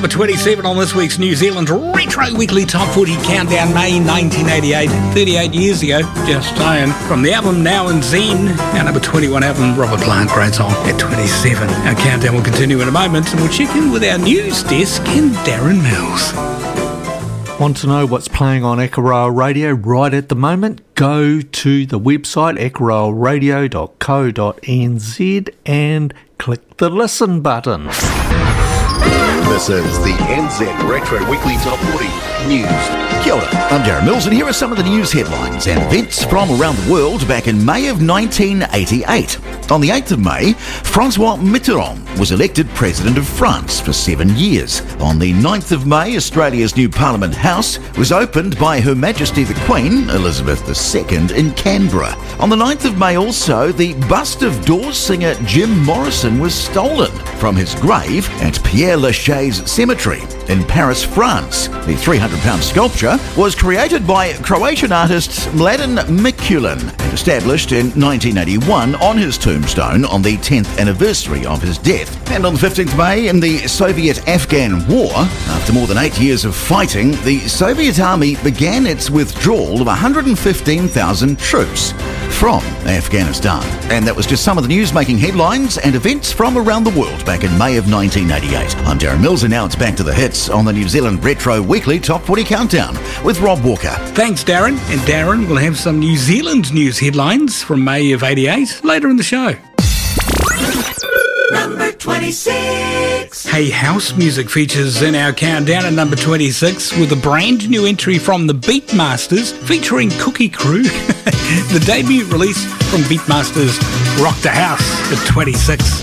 Number 27 on this week's New Zealand Retro Weekly Top 40 Countdown, May 1988. 38 years ago, just saying. From the album Now and Zen, our number 21 album, Robert Plant, great song, at 27. Our countdown will continue in a moment, and we'll check in with our news desk and Darren Mills. Want to know what's playing on Ekaroa Radio right at the moment? Go to the website ekaroaradio.co.nz and click the listen button. This is the NZ Retro Weekly Top 40 News. Kia ora, I'm Darren Mills, and here are some of the news headlines and events from around the world back in May of 1988. On the 8th of May, Francois Mitterrand was elected President of France for 7 years. On the 9th of May, Australia's new Parliament House was opened by Her Majesty the Queen, Elizabeth II, in Canberra. On the 9th of May also, the bust of Doors singer Jim Morrison was stolen from his grave at Père Lachaise Cemetery in Paris, France. The 300-pound sculpture was created by Croatian artist Mladen Mikulin and established in 1981 on his tombstone on the 10th anniversary of his death. And on the 15th May, in the Soviet-Afghan War, after more than 8 years of fighting, the Soviet army began its withdrawal of 115,000 troops from Afghanistan. And that was just some of the news making headlines and events from around the world back in May of 1988. I'm Darren Mills, and now it's back to the hits on the New Zealand Retro Weekly Top 40 Countdown with Rob Walker. Thanks, Darren. And Darren will have some New Zealand news headlines from May of 88 later in the show. Number 26. Hey, house music features in our countdown at number 26 with a brand new entry from the Beatmasters featuring Cookie Crew. The debut release from Beatmasters, Rock the House, at 26.